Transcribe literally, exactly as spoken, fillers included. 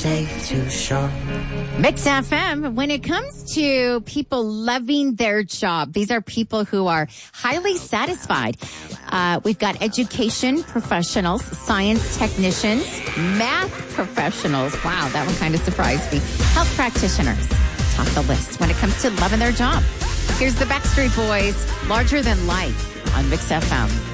safe to shore. Mix F M, when it comes to people loving their job, these are people who are highly satisfied. Uh, we've got education professionals, science technicians, math professionals. Wow, that one kind of surprised me. Health practitioners top the list when it comes to loving their job. Here's the Backstreet Boys, Larger Than Life on Mix F M.